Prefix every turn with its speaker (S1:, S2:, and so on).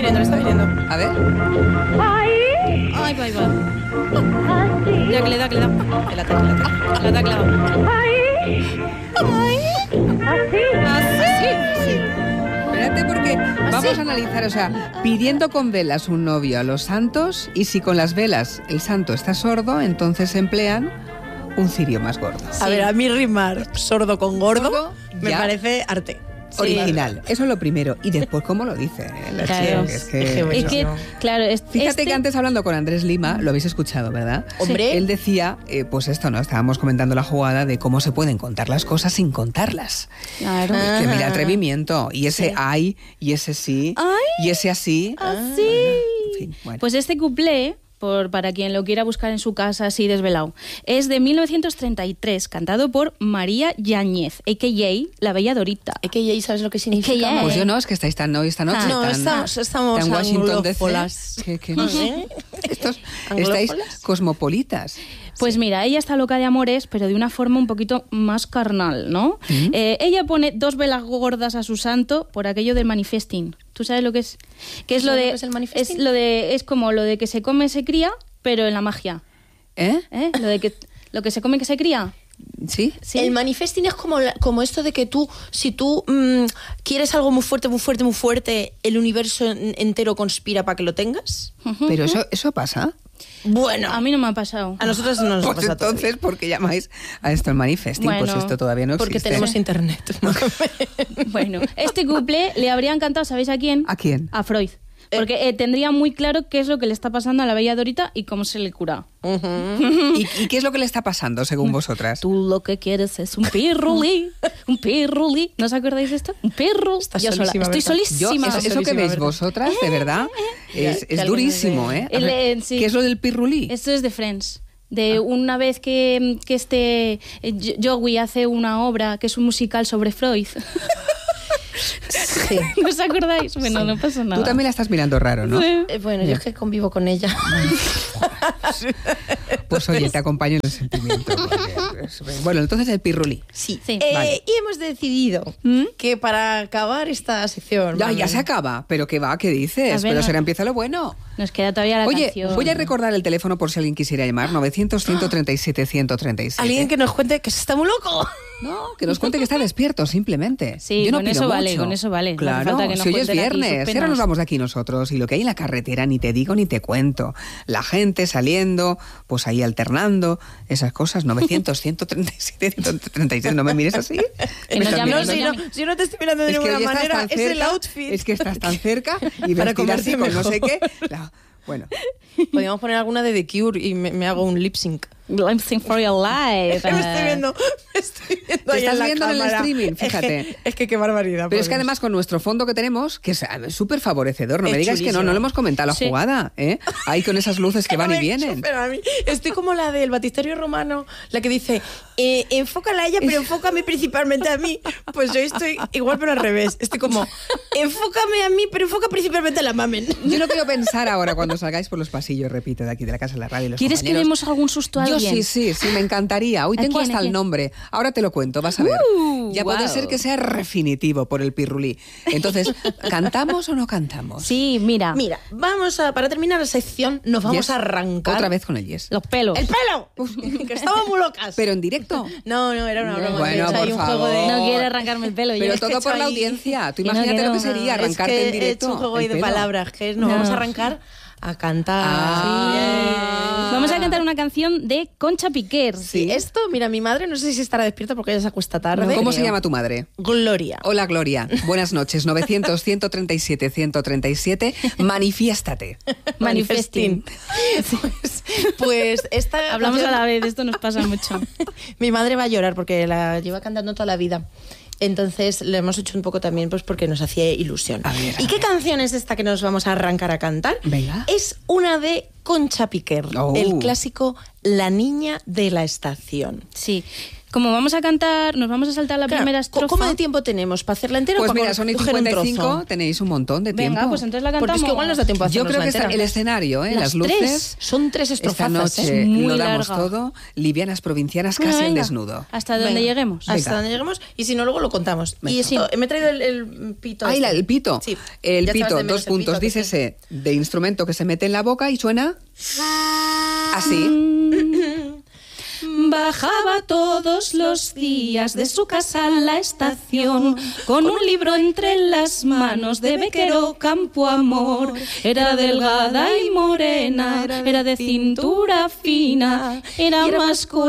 S1: viendo, lo está viendo.
S2: A ver.
S3: Ay, va. Da, que le da. Que la da.
S2: Sí. Espérate porque vamos a analizar, o sea, pidiendo con velas un novio a los santos, y si con las velas el santo está sordo, entonces emplean un cirio más gordo.
S1: Sí. A ver, a mí rimar sordo con gordo me parece arte.
S2: Original, eso es lo primero. Y después, ¿cómo lo dice?
S3: Claro.
S2: Es que
S3: claro,
S2: fíjate que antes, hablando con Andrés Lima, lo habéis escuchado, ¿verdad?
S1: Hombre.
S2: Él decía, pues esto, ¿no? Estábamos comentando la jugada de cómo se pueden contar las cosas sin contarlas.
S3: Claro.
S2: Que mira, atrevimiento. Y ese ay, y ese sí, y ese así.
S3: Así.
S2: En fin, bueno.
S3: Pues este cuplé, para quien lo quiera buscar en su casa así desvelado, es de 1933, cantado por María Yáñez, a.k.a. La Bella Dorita.
S1: A.k.a. ¿sabes lo que significa?
S3: A.k.a.
S2: Pues yo no, es que estáis tan hoy esta noche.
S1: No, estamos
S2: tan Washington DC.
S1: anglófolas.
S2: Que no sé. Estáis cosmopolitas.
S3: Pues mira, ella está loca de amores, pero de una forma un poquito más carnal, ¿no? Ella pone 2 velas gordas a su santo por aquello del manifesting. ¿Tú sabes lo que es? ¿Qué es lo de?
S1: ¿Es el manifesting?
S3: Es como lo de que se come se cría, pero en la magia. Lo que se come que se cría.
S2: ¿Sí?
S1: El manifesting es como esto de que si tú quieres algo muy fuerte, el universo entero conspira para que lo tengas.
S2: Pero eso pasa.
S1: Bueno,
S3: a mí no me ha pasado.
S1: A nosotros no nos
S2: pues
S1: pasa
S2: entonces,
S1: todavía.
S2: ¿por qué llamáis a esto el manifesting?
S3: Bueno,
S2: pues esto todavía no existe.
S1: Porque tenemos internet.
S3: Bueno, este couple le habría encantado, ¿sabéis a quién?
S2: ¿A quién?
S3: A Freud. Porque tendría muy claro qué es lo que le está pasando a la Bella Dorita y cómo se le cura.
S2: ¿Y qué es lo que le está pasando, según vosotras?
S3: Tú lo que quieres es un pirulí. Un pirulí. ¿No os acordáis de esto? Un pirro.
S1: Estás
S3: Yo sola.
S1: solísima,
S3: Estoy
S1: ¿verdad?
S3: solísima.
S2: Eso que veis vosotras, de verdad, es durísimo, ¿eh?
S3: Sí.
S2: ¿Qué es lo del pirulí?
S3: Esto es de Friends. De una vez que Joey hace una obra que es un musical sobre Freud.
S1: Sí.
S3: ¿No os acordáis? Bueno, no pasa nada.
S2: Tú también la estás mirando raro, ¿no?
S3: Sí.
S1: Bueno, yo es que convivo con ella.
S2: Pues oye, te acompaño en el sentimiento. Bueno, entonces el pirulí.
S1: Sí.
S2: Vale.
S1: Y hemos decidido que para acabar esta sección...
S2: Ya se acaba, pero ¿qué va? ¿Qué dices?
S3: A ver,
S2: Pero será empieza lo bueno.
S3: Nos queda todavía la canción.
S2: Voy a recordar el teléfono por si alguien quisiera llamar, 900-137-137.
S1: Alguien que nos cuente que se está muy loco.
S2: No, que nos cuente que está despierto, simplemente.
S3: Sí,
S2: yo no
S3: con
S2: pido
S3: eso
S2: mucho.
S3: vale, con eso vale. No hace
S2: Claro,
S3: falta que nos
S2: si hoy es
S3: cuenten aquí sus
S2: viernes,
S3: penas.
S2: ahora nos vamos de aquí nosotros, y lo que hay en la carretera ni te digo ni te cuento. La gente saliendo, pues ahí alternando, esas cosas, 900-137-137, no me mires así.
S3: Que nos llamen,
S1: Si no te estoy mirando de ninguna manera, es el outfit.
S2: Es que estás tan cerca y
S1: Para
S2: vestir así
S1: comerte
S2: con no sé
S1: mejor.
S2: qué. Bueno.
S1: Podríamos poner alguna de The Cure y me hago un lip sync.
S3: I'm sing for your life.
S1: Me estoy viendo
S2: Te
S1: ahí
S2: estás
S1: en la
S2: viendo en el
S1: cámara.
S2: streaming, fíjate.
S1: Es que qué barbaridad.
S2: Pero es que
S1: por Dios.
S2: además con nuestro fondo que tenemos, que es súper favorecedor, no
S1: Es
S2: me digas que no lo hemos comentado la
S3: Sí.
S2: jugada, ¿eh? Ahí con esas luces que van y vienen.
S1: Pero a mí, estoy como la del batisterio romano, la que dice, enfócala a ella, pero enfócame principalmente a mí. Pues yo estoy igual, pero al revés. Estoy como, enfócame a mí, pero enfoca principalmente a la mamen.
S2: Yo no quiero pensar ahora cuando salgáis por los pasillos, repito, de aquí de la casa de la radio. Y los
S3: ¿Quieres que
S2: compañeros.
S3: demos algún susto a
S2: Yo
S3: alguien?
S2: sí, me encantaría. Hoy
S3: ¿A
S2: tengo
S3: quién,
S2: hasta
S3: a
S2: el
S3: quién?
S2: nombre. Ahora te lo cuento, vas a ver. Ya puede
S3: Wow.
S2: ser que sea definitivo por el pirulí. Entonces, ¿cantamos o no cantamos?
S3: Sí, mira.
S1: Mira, para terminar la sección, nos vamos
S2: Yes.
S1: a arrancar.
S2: Otra vez con el yes.
S3: Los pelos.
S1: ¡El pelo! Que estamos muy locas.
S2: Pero en directo.
S1: No, era una broma.
S2: Bueno,
S1: He hecho ahí
S2: por
S1: un juego de...
S2: favor.
S3: No quiere arrancarme el pelo.
S2: Pero
S3: yo.
S1: es que
S2: todo
S1: he
S2: por
S1: hecho
S2: la
S1: ahí-
S2: audiencia. Tú
S3: Que no,
S2: imagínate
S3: que
S2: lo
S3: no.
S2: que sería
S1: Es
S2: arrancarte
S1: que
S2: en directo.
S1: he hecho un juego
S2: el
S1: ahí de
S2: pelo.
S1: palabras, que nos
S3: No.
S1: vamos a arrancar a cantar.
S3: Vamos a cantar una canción de Concha Piquer.
S1: Sí, esto, mira, mi madre no sé si estará despierta porque ella se acuesta tarde.
S2: ¿Cómo se llama tu madre?
S1: Gloria.
S2: Hola, Gloria. Buenas noches. 900-137-137. Manifiéstate.
S3: Manifesting.
S1: Pues esta
S3: Hablamos
S1: canción-
S3: a la vez, esto nos pasa mucho.
S1: Mi madre va a llorar porque la lleva cantando toda la vida. Entonces le hemos hecho un poco también pues porque nos hacía ilusión.
S2: A ver,
S1: ¿Y qué canción es esta que nos vamos a arrancar a cantar?
S2: Venga.
S1: Es una de Concha Piquer,
S2: Oh.
S1: el clásico La niña de la estación.
S3: Sí. Como vamos a cantar, nos vamos a saltar la
S1: Claro,
S3: primera estrofa.
S1: ¿Cómo de tiempo tenemos? ¿Para hacerla entera
S2: Pues
S1: o para
S2: mira, son y
S1: coger un
S2: 55,
S1: trozo?
S2: tenéis un montón de tiempo.
S3: Venga, pues entonces la
S1: Porque
S3: cantamos.
S1: es que igual nos da tiempo a
S2: Yo
S1: hacernos
S2: creo
S1: la
S2: que está
S1: entera.
S2: el escenario,
S3: Las
S2: las luces.
S1: Tres, son 3
S2: Esta
S1: estrofazas,
S2: noche
S3: muy
S2: lo damos
S3: larga.
S2: todo. Livianas provincianas,
S3: Bueno,
S2: casi al
S3: venga,
S2: desnudo.
S3: Hasta donde
S1: Venga,
S3: lleguemos.
S1: Hasta
S2: Venga.
S1: donde lleguemos y si no, luego lo contamos.
S2: Venga.
S1: Y esto, me he traído el pito.
S2: Ay,
S1: este.
S2: el pito.
S1: Sí,
S2: El
S1: ya echabas
S2: pito,
S1: de menos
S2: 2
S1: el
S2: puntos,
S1: pito, que sí.
S2: dícese de instrumento que se mete en la boca y suena así.
S3: Bajaba todos los días de su casa a la estación con un libro entre las manos de Bequero Campo Amor. Era delgada y morena, era de cintura fina, era más